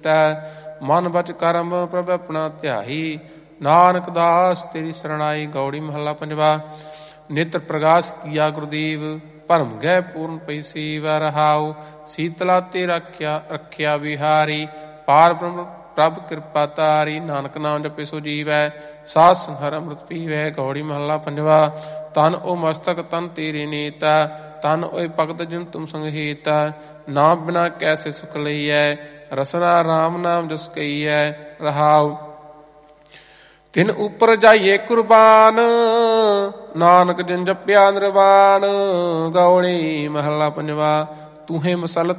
ਕੀਤੈ। ਮਨ ਬਚ ਕਰਮ ਪ੍ਰਭ ਆਪਣਾ ਧਿਆਈ, ਨਾਨਕ ਦਾਸ ਤੇਰੀ ਸਰਣਾਈ। ਗੌੜੀ ਮਹੱਲਾ ਪੰਜਵਾ। ਨੇਤਰ ਪ੍ਰਗਾਸ ਕੀਆ ਗੁਰਦੀਵ, ਭਰਮ ਗਹਿ ਪੂਰਨ ਪਈ ਸੀਵ। ਰਹਾਉ ਸੀਤਲਾ ਤੇ ਰੱਖਿਆ ਵਿਹਾਰੀ, ਪਾਰ ਬ੍ਰਹਮ ਪ੍ਰਭ ਕਿਰਪਾ ਤਾਰੀ। ਨਾਨਕ ਨਾਮ ਜਪੇ ਸੋ ਜੀਵੈ, ਸਾਧ ਸੰਗਤ ਅੰਮ੍ਰਿਤ ਪੀਵੈ। ਗੌੜੀ ਮਹੱਲਾ ਪੰਜਵਾ। ਤਨ ਉਹ ਮਸਤਕ ਤਨ ਤੇਰੇ ਨੀਤੈ, ਤਨ ਓਏ ਭਗਤ ਜਿਨ ਤੁਮ ਸੰਗੀਤੈ। ਨਾਮ ਬਿਨਾ ਕੈਸੇ ਸੁਖ ਲਈਐ, ਰਸਨਾ ਰਾਮ ਨਾਮ ਜਸ ਕਹੀਐ। ਰਹਾਉ ਤਿਨ ਉਪਰ ਜਾਈਏ ਕੁਰਬਾਨ, ਨਾਨਕ ਜਿਨ ਜਪਿਆ ਨਿਰਵਾਣ। ਗੌੜੀ ਮਹੱਲਾ ਪੰਜਵਾ। ਤੂਹੇ ਮਸਲ